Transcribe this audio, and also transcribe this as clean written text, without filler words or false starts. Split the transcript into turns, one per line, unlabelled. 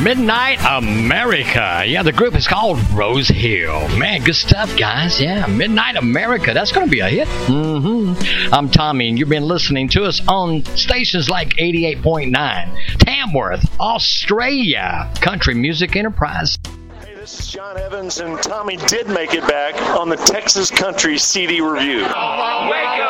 Midnight America. Yeah, the group is called Rose Hill. Man, good stuff, guys. Yeah, Midnight America. That's going to be a hit. I'm Tommy, and you've been listening to us on stations like 88.9, Tamworth, Australia, Country Music Enterprise.
Hey, this is John Evans, and Tommy did make it back on the Texas Country CD Review.